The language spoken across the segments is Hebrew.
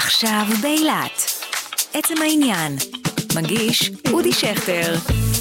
עכשיו באילת. עצם העניין. מגיש אודי שכטר.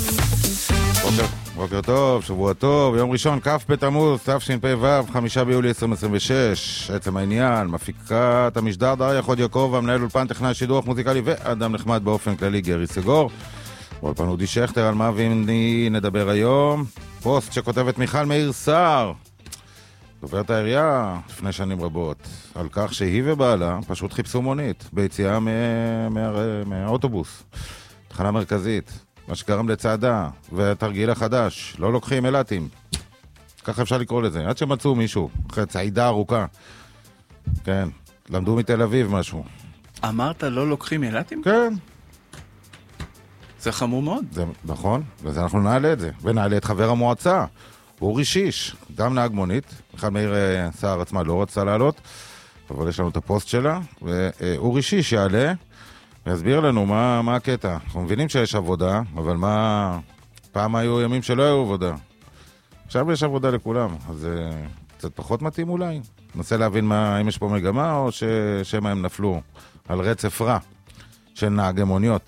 בוקר טוב, שבוע טוב, יום ראשון, כ' בתמוז, תשפ"ו, 5 ביולי 2026. עצם העניין, מפיקת המשדר דריה חוד יעקב, המנהל אולפן טכנאי שידור מוזיקלי ואדם נחמד באופן כללי גרי סגור. אולפן אודי שכטר, על מה נדבר היום? פוסט שכותבת מיכל מאיר סער, דוברת העירייה לפני שנים רבות, על כך שהיא ובעלה פשוט חיפשו מונית ביציאה מהאוטובוס, תחנה מרכזית, מה שגרם לצעדה והתרגיל החדש, לא לוקחים אילתים, ככה אפשר לקרוא לזה, עד שמצאו מישהו אחרי צעידה ארוכה. כן, למדו מתל אביב משהו. אמרת לא לוקחים אילתים? כן, זה חמור מאוד. זה נכון, אז אנחנו נעלה את זה, ונעלה את חבר המועצה אורי שיש, גם נהג מונית. מיכל מאיר סער עצמה לא רצה לעלות, אבל יש לנו את הפוסט שלה, ואורי שיש יעלה ויסביר לנו מה הקטע. אנחנו מבינים שיש עבודה, אבל פעם היו ימים שלא היו עבודה, עכשיו יש עבודה לכולם, אז קצת פחות מתאים אולי. ננסה להבין אם יש פה מגמה או שמה הם נפלו על רצף רע של נהגי מוניות,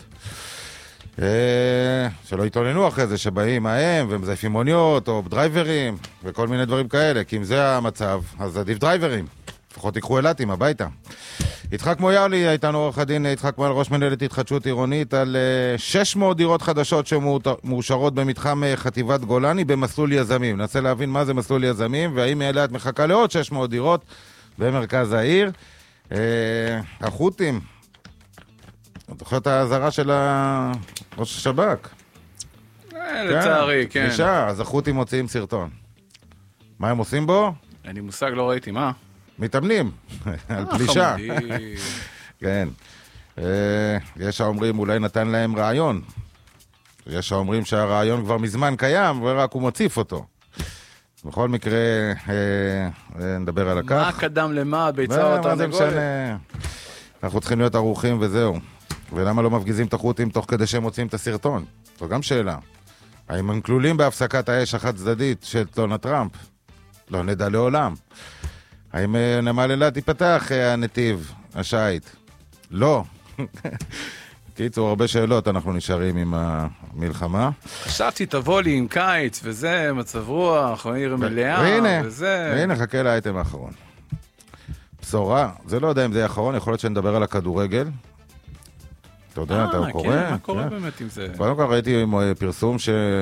שלא יתעוננו אחרי זה שבאים ההם ומזייפים מוניות או דרייברים וכל מיני דברים כאלה, כי אם זה המצב אז עדיף דרייברים, לפחות תיקחו אילתים הביתה. יצחק מויאלי, איתנו עורך הדין יצחק מויאל, ראש מנהלת התחדשות עירונית, על 600 דירות חדשות שמאושרות במתחם חטיבת גולני במסלול יזמים. ננסה להבין מה זה מסלול יזמים והאם אילת מחכה לעוד 600 דירות במרכז העיר. החות'ים, זוכר את ההזרה של ראש השב"כ? לצערי, כן. פלישה, אז החות'ים מוציאים סרטון. מה הם עושים בו? אני מושג לא ראיתי, מה? מתאמנים על פלישה. חמודי. כן. יש האומרים אולי נתן להם רעיון. יש האומרים שהרעיון כבר מזמן קיים ורק הוא מוציף אותו. בכל מקרה נדבר על הכך. מה קדם למה? ביצה או תרנגולת? אנחנו צריכים להיות ערוכים וזהו. ולמה לא מפגיזים את החות'ים תוך כדי שהם מוצאים את הסרטון? זו גם שאלה. האם הם כלולים בהפסקת האש החד צדדית של דונלד טראמפ? לא נדע לעולם. האם נמל אילת ייפתח הנתיב, השייט? לא. קיצור, הרבה שאלות, אנחנו נשארים עם המלחמה. חשבתי, תבוא לי עם קיץ, וזה, מצב רוח, עיר מלאה, וזה. והנה, חכה לאייטם האחרון. בשורה, זה לא יודע אם זה יהיה האחרון, יכול להיות שנדבר על הכדורגל. אתה יודע, אתה קורא? כן, מה קורה באמת עם זה? קודם כל ראיתי פרסום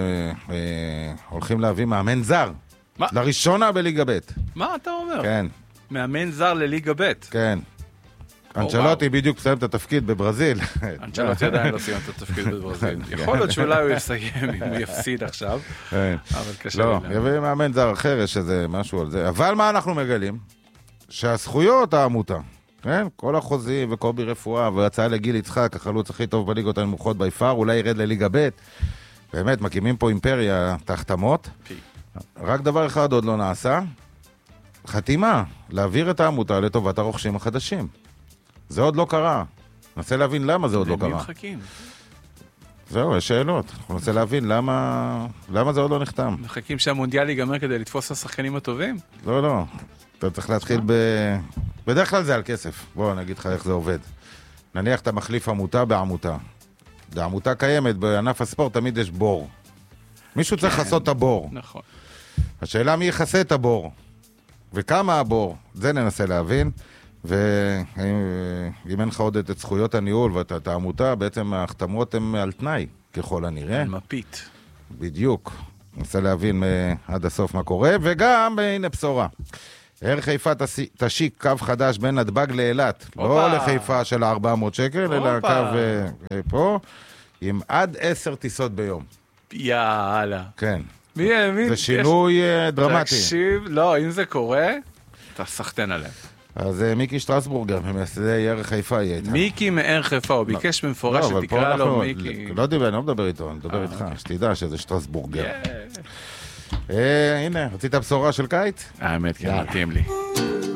שהולכים להביא מאמן זר. מה? לראשונה בליגה ב'. מה אתה אומר? כן. מאמן זר לליגה ב'. כן. אנצ'לוטי בדיוק סיים את התפקיד בברזיל. אנצ'לוטי עדיין לא סיים את התפקיד בברזיל. יכול להיות שאולי הוא יסיים אם הוא יפסיד עכשיו. אבל קשה לי. לא, יביא מאמן זר אחר, יש איזה משהו על זה. אבל מה אנחנו מגלים? שהזכויות העמותה, כן? כל החוזים וקובי רפואה והצעה לגיל יצחק, החלוץ הכי טוב בליגות הנמוכות ביפר, אולי ירד לליגה ב'. באמת, מקימים פה אימפריה תחתמות. רק דבר אחד עוד לא נעשה, חתימה, להעביר את העמותה לטובת הרוכשים החדשים. זה עוד לא קרה. ננסה להבין למה זה עוד לא קרה. למי מחכים? זהו, יש שאלות. אנחנו ננסה להבין למה זה עוד לא נחתם. מחכים שהמונדיאל ייגמר כדי לתפוס את השחקנים הטובים? לא. אתה צריך להתחיל בדרך כלל זה על כסף. בוא נגיד לך איך זה עובד. נניח אתה מחליף עמותה בעמותה. בעמותה קיימת, בענף הספורט תמיד יש בור. מישהו צריך לעשות את הבור. נכון. השאלה מי יחסה את הבור, וכמה הבור, זה ננסה להבין, ואם אין לך עוד את זכויות הניהול ואת העמותה, בעצם ההחתמות הן על תנאי, ככל הנראה. על מפית. בדיוק. ננסה להבין עד הסוף מה קורה, וגם, הנה בשורה. עיר חיפה תשיק קו חדש בין נתב"ג לאילת. לא לחיפה של 400 שקל, אלא קו פה, עם עד 10 טיסות ביום. יאללה. כן. מי האמין? זה שינוי דרמטי. תקשיב, לא, אם זה קורה, אתה סחטן עליהם. אז מיקי שטרסבורגר, ממייסדי עיר חיפה יהיה איתנו. מיקי מעיר חיפה, הוא ביקש במפורש שתקרא לו מיקי. לא דיבר, אני לא מדבר איתו, אני מדבר איתך, שתדע שזה שטרסבורגר. הנה, רצית בשורה של קיץ? האמת, כן, מתאים לי.